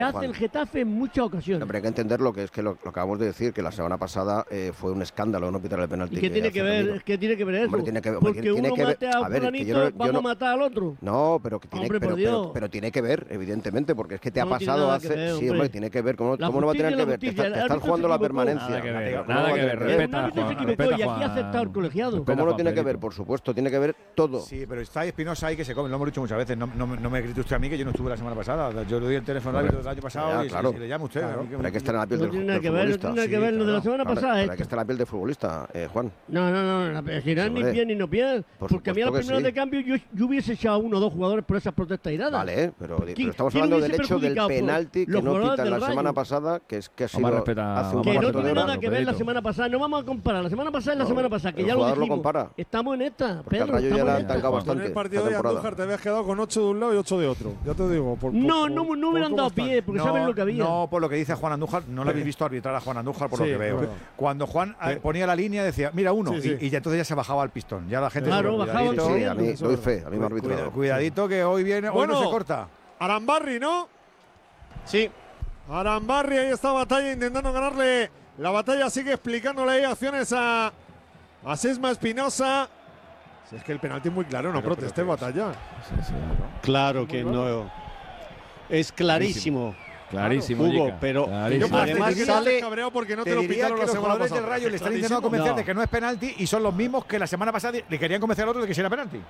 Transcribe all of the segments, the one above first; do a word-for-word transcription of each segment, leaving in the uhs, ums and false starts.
hace el Getafe en muchas ocasiones. Pero hay que entender lo que es que lo, lo acabamos de decir, que la semana pasada eh, fue un escándalo no pitar el penalti. ¿Y qué tiene que ver? ¿Qué tiene que ver eso? Hombre, tiene que, Porque tiene, uno tiene mate que, a, a ver, fulanito, yo no, yo vamos no, a matar al otro. No, pero que tiene, hombre, pero, por Dios. pero, pero tiene que ver, evidentemente, porque es que te ha no pasado hace. Ver, sí, hombre, tiene que ver. ¿Cómo, ¿cómo no va a tener que ver? Te, está, te están jugando la permanencia. Nada que ver, ¿Cómo nada no que ver. Respeta, el Juan, respeta, y aquí ha aceptado el colegiado. ¿Cómo no tiene que ver? Por supuesto, tiene que ver todo. Sí, pero está Espinosa ahí que se come, lo hemos dicho muchas veces. No, no, no me grite usted a mí que yo no estuve la semana pasada. Yo le doy el teléfono al árbitro del año pasado y, claro. y le llamo a usted. Claro, pero hay que estar en la piel no del, tiene del que ver, futbolista. No tiene que ver lo de la semana claro, pasada. Pero hay que estar en la piel del futbolista, eh, Juan. No, no, no, si no es ni bien ni no bien. Porque a mí a la primera sí. de cambio yo, yo hubiese echado a uno o dos jugadores por esas protestas iradas. Vale, pero, pero estamos hablando del hecho del penalti que no pitan la semana pasada, que es que ha sido hace un Que no cuarto de tiene hora. nada que ver la semana pasada. No vamos a comparar. La semana pasada es la semana pasada, que ya lo dijimos. Lo compara. Estamos en esta, Porque Pedro. el Rayo ya la ha atacado bastante. En el partido de Andújar te habías quedado con ocho de un lado y ocho de otro. Ya te digo. Por, no, por, no, por, no hubieran dado pie, porque no, saben lo que había. No, por lo que dice Juan Andújar, no lo habéis visto arbitrar a Juan Andújar por sí, lo que veo. Bueno. Cuando Juan eh, ponía la línea decía, mira uno, sí, sí. Y, y ya entonces ya se bajaba al pistón. Ya la gente claro, se bajaba sí, sí, a mí, doy fe, a mí me ha arbitrado. Cuidadito que hoy viene, bueno, hoy no se corta. Arambarri, ¿no? Sí. Arambarri, ahí está Batalla intentando ganarle. La Batalla sigue explicándole ahí acciones a, a Sesma Espinosa. Si es que el penalti es muy claro, no proteste Batalla. Sí, sí, ¿no? Claro que no. Es clarísimo. Clarísimo, Hugo, Jica, pero clarísimo. además te sale cabreado porque no te, Te lo diría pitaron que la los semana jugadores pasada. del Rayo le están intentando Clarísimo. convencer No. de que no es penalti y son los mismos que la semana pasada le querían convencer al otro de que sí era penalti.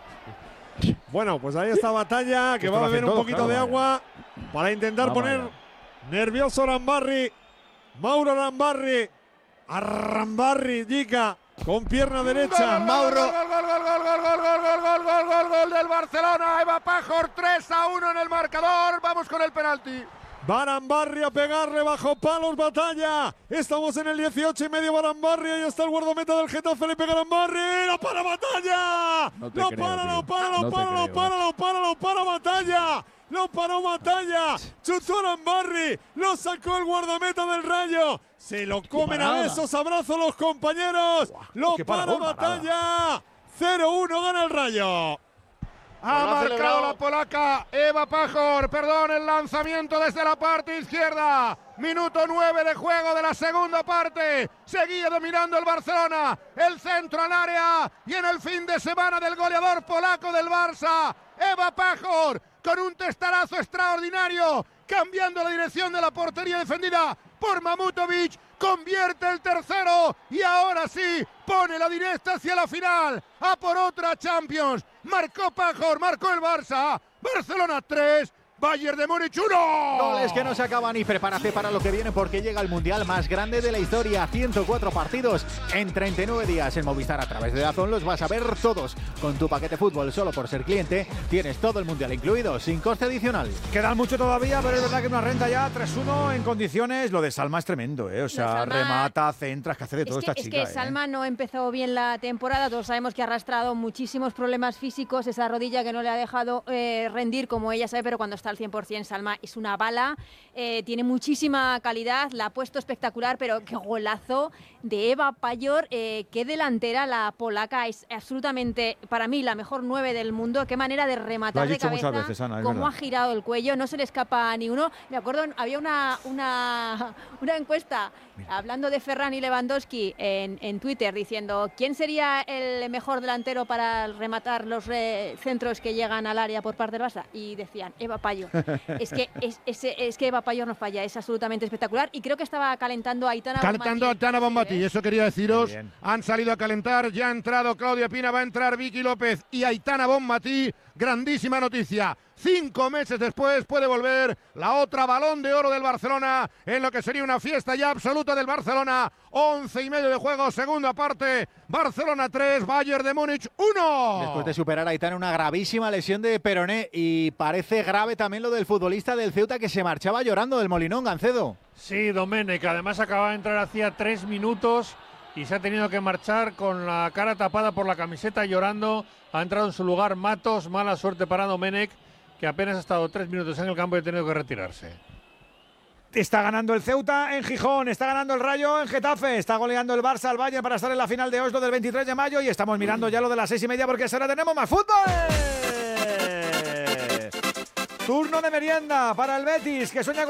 Bueno, pues ahí está Batalla, que Esto va a lo hacen beber un todos, poquito claro, de vaya. agua para intentar Vamos poner allá. nervioso Arambarri. Mauro Arambarri. Arambarri, Jica, con pierna derecha. Mauro. Gol, gol, gol, gol, gol, gol, gol, gol, gol, gol, gol, gol del Barcelona. Eva Pajor, tres a uno en el marcador. Vamos con el penalti. Barambarri a pegarle bajo palos, Batalla. Estamos en el dieciocho y medio. Barambarri, ahí está el guardameta del Getafe, le pega Barambarri. ¡No para Batalla! No te ¡No creo, para, tío. no para, no No te para, no creo, para, no para, no para Batalla! ¡No paró Batalla! ¡Chutó Arambarri! ¡Lo sacó el guardameta del Rayo! ¡Se lo comen a besos, abrazos los compañeros! ¡Lo qué para paradón, Batalla! cero uno gana el Rayo. Ha marcado la polaca Eva Pajor, perdón, el lanzamiento desde la parte izquierda. Minuto nueve de juego de la segunda parte. Seguía dominando el Barcelona. El centro al área. Y en el fin de semana del goleador polaco del Barça, Eva Pajor, con un testarazo extraordinario, cambiando la dirección de la portería defendida por Mamutovic, convierte el tercero y ahora sí pone la directa hacia la final, a por otra Champions. Marcó Pajor, marcó el Barça. Barcelona tres, Bayern de Múnich uno. Goles que no se acaban y prepárate para lo que viene porque llega el mundial más grande de la historia. ciento cuatro partidos en treinta y nueve días en Movistar. A través de Dazón los vas a ver todos. Con tu paquete fútbol solo por ser cliente tienes todo el mundial incluido sin coste adicional. Quedan mucho todavía, pero es verdad que una renta ya tres uno en condiciones. Lo de Salma es tremendo, ¿eh? O sea, Salma, remata, centra, que hace de todo es que, esta es chica. que ¿eh? Salma no empezó bien la temporada. Todos sabemos que ha arrastrado muchísimos problemas físicos. Esa rodilla que no le ha dejado eh, rendir como ella sabe, pero cuando está al cien por cien Salma es una bala. Eh, tiene muchísima calidad, la ha puesto espectacular, pero qué golazo de Eva Pajor. Eh, qué delantera la polaca. Es absolutamente, para mí, la mejor nueve del mundo. Qué manera de rematar de cabeza. Veces, Ana, cómo verdad. ha girado el cuello, no se le escapa ni uno. Me acuerdo, había una, una, una encuesta hablando de Ferran y Lewandowski en, en Twitter diciendo quién sería el mejor delantero para rematar los eh, centros que llegan al área por parte del Barça, y decían Eva Pajor. Es que es, es, es que Eva Pajor no falla, es absolutamente espectacular, y creo que estaba calentando a Aitana Calentando a Aitana Bonmatí, ¿eh? eso quería deciros. Bien. Han salido a calentar, ya ha entrado Claudia Pina, va a entrar Vicky López y Aitana Bonmatí. Grandísima noticia. Cinco meses después puede volver la otra Balón de Oro del Barcelona en lo que sería una fiesta ya absoluta del Barcelona. Once y medio de juego, segunda parte. Barcelona tres, Bayern de Múnich uno. Después de superar a Aitana una gravísima lesión de peroné, y parece grave también lo del futbolista del Ceuta que se marchaba llorando del Molinón, Gancedo. Sí, Domenech, además acaba de entrar hacía tres minutos y se ha tenido que marchar con la cara tapada por la camiseta, llorando. Ha entrado en su lugar Matos, mala suerte para Domenech, que apenas ha estado tres minutos en el campo y ha tenido que retirarse. Está ganando el Ceuta en Gijón, está ganando el Rayo en Getafe, está goleando el Barça al Bayern para estar en la final de Oslo del veintitrés de mayo, y estamos mirando ya lo de las seis y media porque ahora tenemos más fútbol. Turno de merienda para el Betis, que sueña con